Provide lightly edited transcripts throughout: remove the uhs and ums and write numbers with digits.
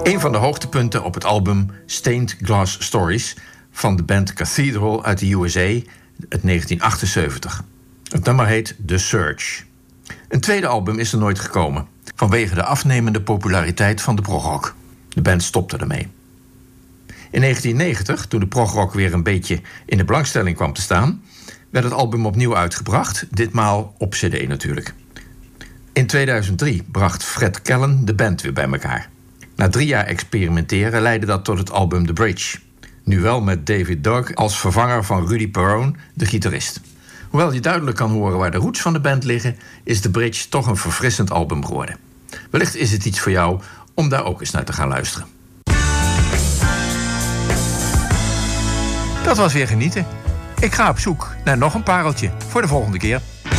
Een van de hoogtepunten op het album Stained Glass Stories van de band Cathedral uit de USA uit 1978. Het nummer heet The Surge. Een tweede album is er nooit gekomen, vanwege de afnemende populariteit van de progrock. De band stopte ermee. In 1990, toen de progrock weer een beetje in de belangstelling kwam te staan, werd het album opnieuw uitgebracht, ditmaal op CD natuurlijk. In 2003 bracht Fred Callan de band weer bij elkaar. Na 3 jaar experimenteren leidde dat tot het album The Bridge. Nu wel met David Dog als vervanger van Rudy Perrone, de gitarist. Hoewel je duidelijk kan horen waar de roots van de band liggen, is The Bridge toch een verfrissend album geworden. Wellicht is het iets voor jou om daar ook eens naar te gaan luisteren. Dat was weer genieten. Ik ga op zoek naar nog een pareltje voor de volgende keer.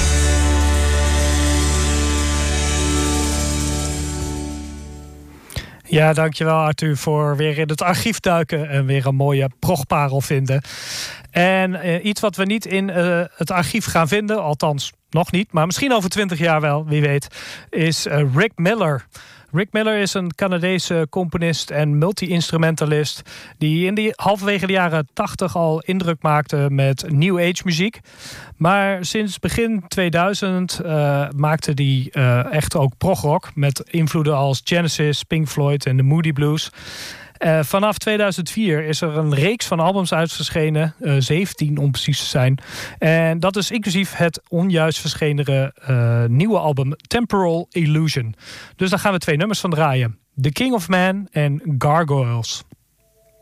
Ja, dankjewel Arthur voor weer in het archief duiken en weer een mooie progparel vinden. En iets wat we niet in het archief gaan vinden, althans nog niet, maar misschien over 20 jaar wel, wie weet, is Rick Miller. Rick Miller is een Canadese componist en multi-instrumentalist die in halverwege de jaren 80 al indruk maakte met New Age muziek. Maar sinds begin 2000 maakte hij echt ook progrock met invloeden als Genesis, Pink Floyd en de Moody Blues. Vanaf 2004 is er een reeks van albums uitgeschenen, 17 om precies te zijn. En dat is inclusief het onjuist verschenen nieuwe album Temporal Illusion. Dus daar gaan we 2 nummers van draaien. The King of Man en Gargoyles.